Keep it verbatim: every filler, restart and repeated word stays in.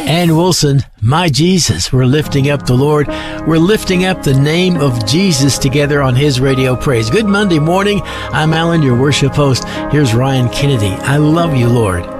Ann Wilson, My Jesus. We're lifting up the Lord. We're lifting up the name of Jesus together on His Radio Praise. Good Monday morning. I'm Alan, your worship host. Here's Ryan Kennedy. I love you, Lord.